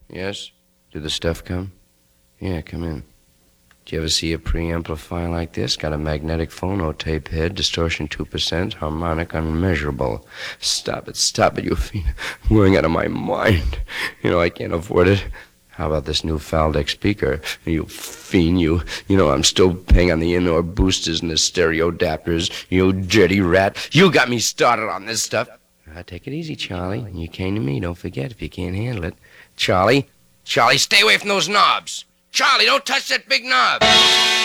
Yes? Did the stuff come? Yeah, come in. Do you ever see a preamplifier like this? Got a magnetic phonotape head, distortion 2%, harmonic unmeasurable. Stop it, you fiend. I'm going out of my mind. You know, I can't afford it. How about this new Faldex speaker? You fiend, you know I'm still paying on the in-or boosters and the stereo adapters. You dirty rat. You got me started on this stuff. Take it easy, Charlie. You came to me, don't forget, if you can't handle it. Charlie, stay away from those knobs. Charlie, don't touch that big knob.